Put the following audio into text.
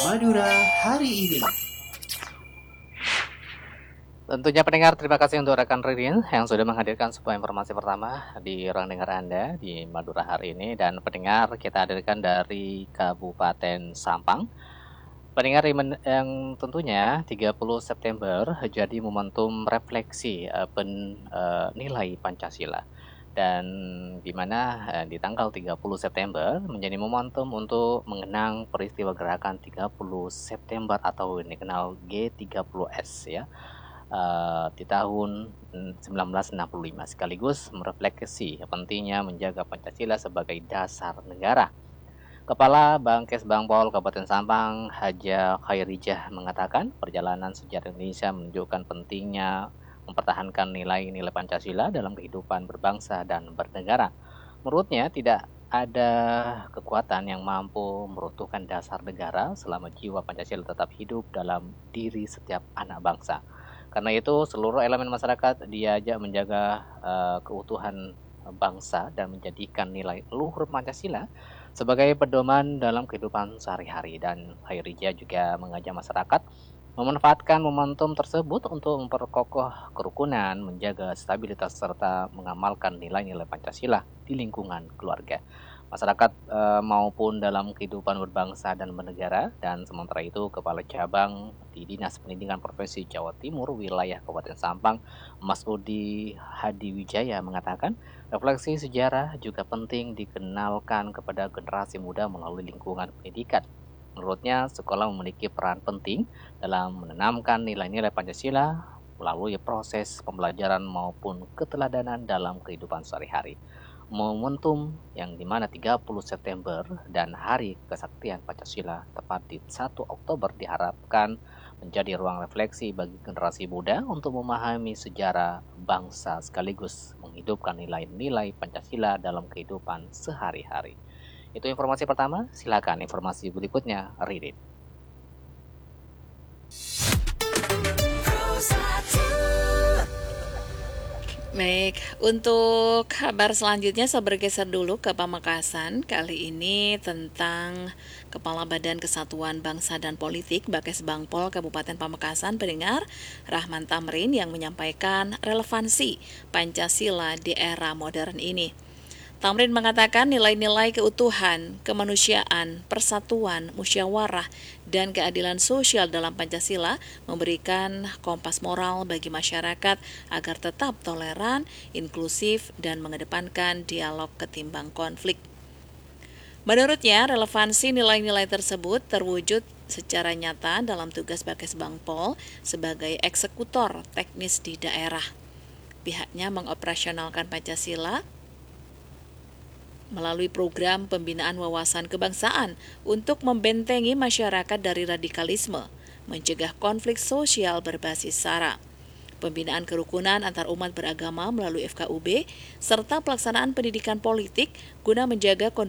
Madura hari ini. Tentunya pendengar, terima kasih untuk rekan Ririn yang sudah menghadirkan sebuah informasi pertama di ruang dengar Anda di Madura hari ini. Dan pendengar, kita hadirkan dari Kabupaten Sampang. Pendengar yang tentunya 30 September jadi momentum refleksi nilai Pancasila. Dan di mana di tanggal 30 September menjadi momentum untuk mengenang peristiwa gerakan 30 September atau dikenal G30S ya. Di tahun 1965 sekaligus merefleksi pentingnya menjaga Pancasila sebagai dasar negara. Kepala Bangkes Bangpol Kabupaten Sampang, Haja Khairijah mengatakan perjalanan sejarah Indonesia menunjukkan pentingnya mempertahankan nilai-nilai Pancasila dalam kehidupan berbangsa dan bernegara. Menurutnya tidak ada kekuatan yang mampu meruntuhkan dasar negara selama jiwa Pancasila tetap hidup dalam diri setiap anak bangsa. Karena itu seluruh elemen masyarakat diajak menjaga keutuhan bangsa dan menjadikan nilai luhur Pancasila sebagai pedoman dalam kehidupan sehari-hari. Dan Khairija juga mengajak masyarakat memanfaatkan momentum tersebut untuk memperkokoh kerukunan, menjaga stabilitas serta mengamalkan nilai-nilai Pancasila di lingkungan keluarga, masyarakat maupun dalam kehidupan berbangsa dan bernegara. Dan sementara itu, Kepala Cabang di Dinas Pendidikan Provinsi Jawa Timur wilayah Kabupaten Sampang, Mas Udi Hadiwijaya mengatakan, refleksi sejarah juga penting dikenalkan kepada generasi muda melalui lingkungan pendidikan. Menurutnya, sekolah memiliki peran penting dalam menanamkan nilai-nilai Pancasila melalui proses pembelajaran maupun keteladanan dalam kehidupan sehari-hari. Momentum yang dimana 30 September dan Hari Kesaktian Pancasila tepat di 1 Oktober diharapkan menjadi ruang refleksi bagi generasi muda untuk memahami sejarah bangsa sekaligus menghidupkan nilai-nilai Pancasila dalam kehidupan sehari-hari. Itu informasi pertama, silakan informasi berikutnya, Ridit. Baik, untuk kabar selanjutnya saya bergeser dulu ke Pamekasan. Kali ini tentang Kepala Badan Kesatuan Bangsa dan Politik Bangkes Bangpol Kabupaten Pamekasan, pendengar Rahman Tamrin, yang menyampaikan relevansi Pancasila di era modern ini. Tamrin mengatakan nilai-nilai keutuhan, kemanusiaan, persatuan, musyawarah, dan keadilan sosial dalam Pancasila memberikan kompas moral bagi masyarakat agar tetap toleran, inklusif, dan mengedepankan dialog ketimbang konflik. Menurutnya, relevansi nilai-nilai tersebut terwujud secara nyata dalam tugas Bangkes Bangpol sebagai eksekutor teknis di daerah. Pihaknya mengoperasionalkan Pancasila melalui program pembinaan wawasan kebangsaan untuk membentengi masyarakat dari radikalisme, mencegah konflik sosial berbasis SARA, pembinaan kerukunan antar umat beragama melalui FKUB, serta pelaksanaan pendidikan politik guna menjaga